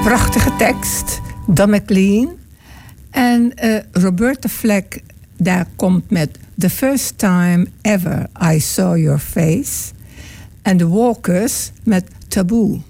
Prachtige tekst. Don McLean. En Roberta Flack daar komt met The First Time Ever I Saw Your Face. En The Walkers met Taboo.